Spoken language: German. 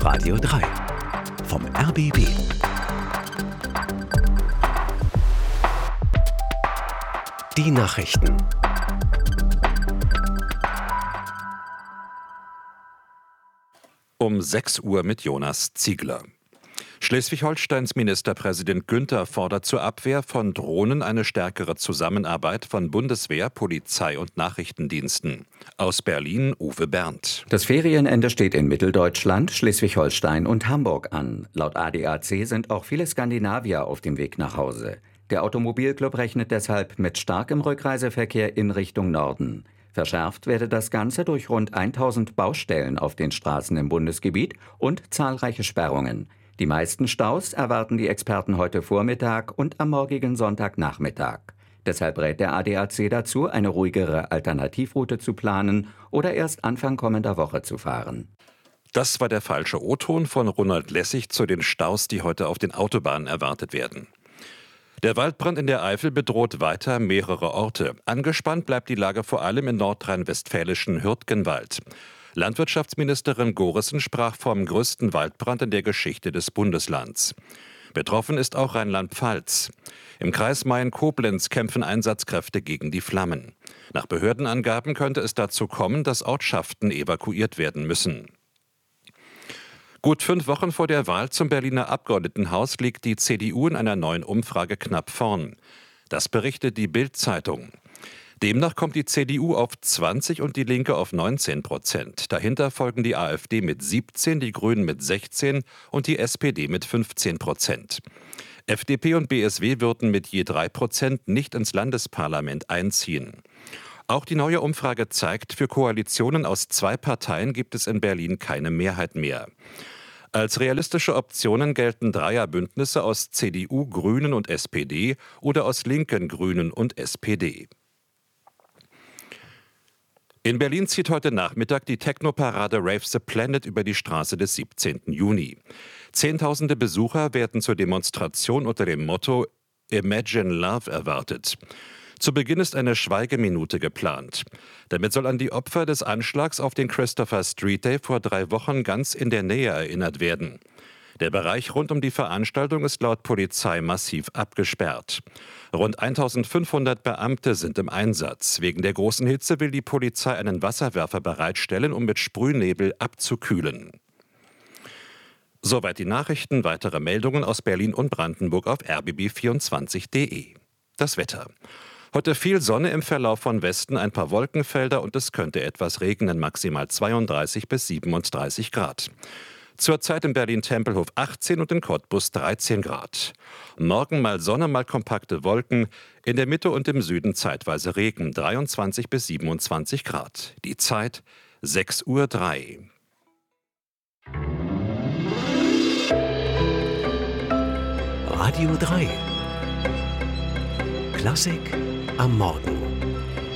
Radio 3 vom RBB. Die Nachrichten. Um 6 Uhr mit Jonas Ziegler. Schleswig-Holsteins Ministerpräsident Günther fordert zur Abwehr von Drohnen eine stärkere Zusammenarbeit von Bundeswehr, Polizei und Nachrichtendiensten. Aus Berlin Uwe Berndt. Das Ferienende steht in Mitteldeutschland, Schleswig-Holstein und Hamburg an. Laut ADAC sind auch viele Skandinavier auf dem Weg nach Hause. Der Automobilclub rechnet deshalb mit starkem Rückreiseverkehr in Richtung Norden. Verschärft werde das Ganze durch rund 1000 Baustellen auf den Straßen im Bundesgebiet und zahlreiche Sperrungen. Die meisten Staus erwarten die Experten heute Vormittag und am morgigen Sonntagnachmittag. Deshalb rät der ADAC dazu, eine ruhigere Alternativroute zu planen oder erst Anfang kommender Woche zu fahren. Das war der falsche O-Ton von Ronald Lessig zu den Staus, die heute auf den Autobahnen erwartet werden. Der Waldbrand in der Eifel bedroht weiter mehrere Orte. Angespannt bleibt die Lage vor allem im nordrhein-westfälischen Hürtgenwald. Landwirtschaftsministerin Gorissen sprach vom größten Waldbrand in der Geschichte des Bundeslands. Betroffen ist auch Rheinland-Pfalz. Im Kreis Mayen-Koblenz kämpfen Einsatzkräfte gegen die Flammen. Nach Behördenangaben könnte es dazu kommen, dass Ortschaften evakuiert werden müssen. Gut 5 Wochen vor der Wahl zum Berliner Abgeordnetenhaus liegt die CDU in einer neuen Umfrage knapp vorn. Das berichtet die Bild-Zeitung. Demnach kommt die CDU auf 20 und die Linke auf 19%. Dahinter folgen die AfD mit 17, die Grünen mit 16 und die SPD mit 15%. FDP und BSW würden mit je 3% nicht ins Landesparlament einziehen. Auch die neue Umfrage zeigt, für Koalitionen aus 2 Parteien gibt es in Berlin keine Mehrheit mehr. Als realistische Optionen gelten Dreierbündnisse aus CDU, Grünen und SPD oder aus Linken, Grünen und SPD. In Berlin zieht heute Nachmittag die Techno-Parade Rave the Planet über die Straße des 17. Juni. Zehntausende Besucher werden zur Demonstration unter dem Motto Imagine Love erwartet. Zu Beginn ist eine Schweigeminute geplant. Damit soll an die Opfer des Anschlags auf den Christopher Street Day vor 3 Wochen ganz in der Nähe erinnert werden. Der Bereich rund um die Veranstaltung ist laut Polizei massiv abgesperrt. Rund 1500 Beamte sind im Einsatz. Wegen der großen Hitze will die Polizei einen Wasserwerfer bereitstellen, um mit Sprühnebel abzukühlen. Soweit die Nachrichten. Weitere Meldungen aus Berlin und Brandenburg auf rbb24.de. Das Wetter. Heute viel Sonne, im Verlauf von Westen ein paar Wolkenfelder und es könnte etwas regnen, maximal 32 bis 37 Grad. Zurzeit in Berlin-Tempelhof 18 und in Cottbus 13 Grad. Morgen mal Sonne, mal kompakte Wolken. In der Mitte und im Süden zeitweise Regen, 23 bis 27 Grad. Die Zeit 6:03 Uhr. Radio 3. Klassik am Morgen.